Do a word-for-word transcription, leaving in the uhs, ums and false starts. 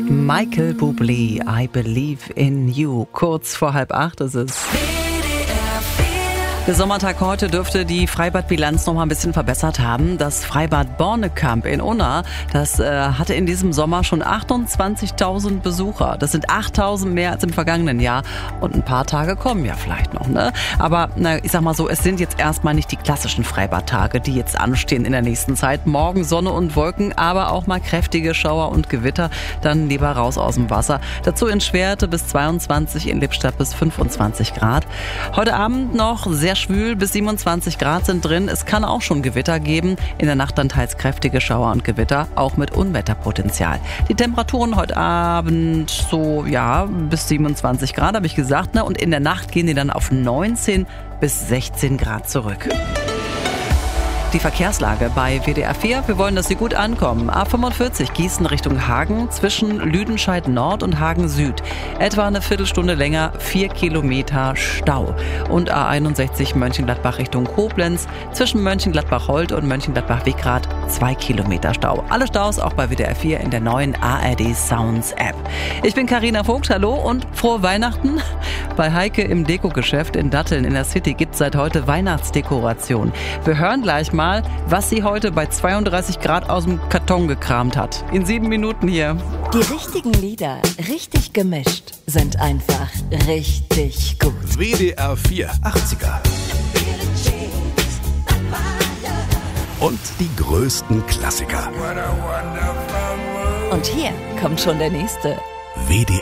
Michael Bublé, I Believe in You. Kurz vor halb acht ist es. Der Sommertag heute dürfte die Freibadbilanz noch mal ein bisschen verbessert haben. Das Freibad Bornekamp in Unna, das äh, hatte in diesem Sommer schon achtundzwanzigtausend Besucher. Das sind achttausend mehr als im vergangenen Jahr. Und ein paar Tage kommen ja vielleicht noch, ne? Aber na, ich sag mal so, es sind jetzt erstmal nicht die klassischen Freibadtage, die jetzt anstehen in der nächsten Zeit. Morgen Sonne und Wolken, aber auch mal kräftige Schauer und Gewitter. Dann lieber raus aus dem Wasser. Dazu in Schwerte bis zweiundzwanzig, in Lippstadt bis fünfundzwanzig Grad. Heute Abend noch sehr schwül, bis siebenundzwanzig Grad sind drin. Es kann auch schon Gewitter geben. In der Nacht dann teils kräftige Schauer und Gewitter, auch mit Unwetterpotenzial. Die Temperaturen heute Abend so, ja, bis siebenundzwanzig Grad, habe ich gesagt, ne? Und in der Nacht gehen die dann auf neunzehn bis sechzehn Grad zurück. Die Verkehrslage bei W D R vier. Wir wollen, dass Sie gut ankommen. A fünfundvierzig Gießen Richtung Hagen zwischen Lüdenscheid Nord und Hagen Süd. Etwa eine Viertelstunde länger, vier Kilometer Stau. Und A einundsechzig Mönchengladbach Richtung Koblenz zwischen Mönchengladbach-Holt und Mönchengladbach-Wickrath zwei Kilometer Stau. Alle Staus auch bei W D R vier in der neuen A R D Sounds App. Ich bin Carina Vogt, hallo und frohe Weihnachten. Bei Heike im Dekogeschäft in Datteln in der City gibt es seit heute Weihnachtsdekoration. Wir hören gleich mal, was sie heute bei zweiunddreißig Grad aus dem Karton gekramt hat. In sieben Minuten hier. Die richtigen Lieder, richtig gemischt, sind einfach richtig gut. W D R vier achtziger. Und die größten Klassiker. Und hier kommt schon der nächste. W D R